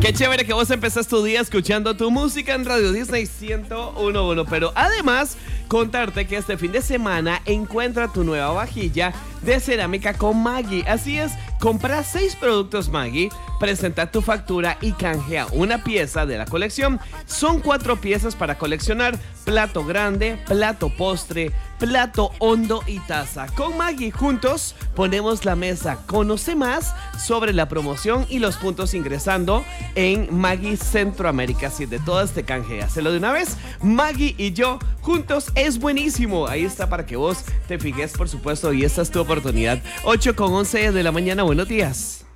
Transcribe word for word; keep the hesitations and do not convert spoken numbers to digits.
Qué chévere que vos empezás tu día escuchando tu música en Radio Disney ciento uno punto uno. Pero además, contarte que este fin de semana encuentra tu nueva vajilla de cerámica con Maggi. Así es, compra seis productos Maggi, presenta tu factura y canjea una pieza de la colección. Son cuatro piezas para coleccionar: plato grande, plato postre, plato hondo y taza. Con Maggi juntos ponemos la mesa. Conoce más sobre la promoción y los puntos ingresando en Maggi Centroamérica. Si de todas te canjeas, se lo de una vez. Maggi y yo juntos es buenísimo. Ahí está para que vos te fijes, por supuesto, y esta es tu oportunidad. ocho con once de la mañana, buenos días.